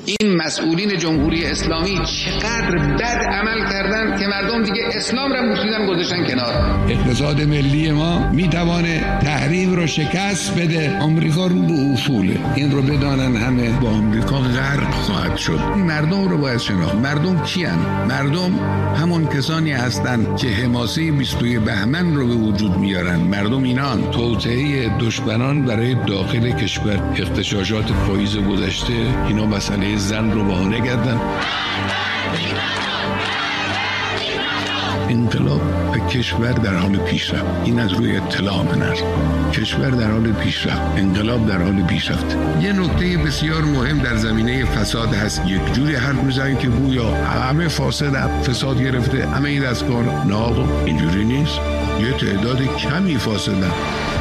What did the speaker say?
این مسئولین جمهوری اسلامی چقدر بد عمل کردن که مردم دیگه اسلام را بوسیدن گذاشتن کنار. اقتصاد ملی ما میتوانه تحریم رو شکست بده. آمریکا رو به اصوله، این رو بدانن همه، با آمریکا غرق خواهد شد. مردم رو باید شناخت. مردم کیان؟ مردم همون کسانی هستند که حماسه 22 بهمن رو به وجود میارن. مردم اینان. توطئه دشمنان برای داخل کشور، اغتشاشات پاییز گذشته، اینا مسئله زن رو بهانه کردن. انقلاب و کشور در حال پیشرفت. این از روی اطلاع من است. کشور در حال پیشرفت، انقلاب در حال پیشرفت. یه نکته بسیار مهم در زمینه فساد هست. یک جوری حرف میزنن که گویا همه فاسد، فساد گرفته، همه این دستگاه. نه، اینجوری نیست. یه تعداد کمی فاسدن.